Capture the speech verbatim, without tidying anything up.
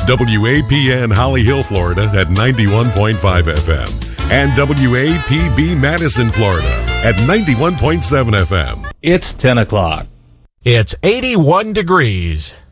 W A P N Holly Hill, Florida at ninety-one point five F M. And W A P B Madison, Florida at ninety-one point seven F M. It's ten o'clock. It's eighty-one degrees.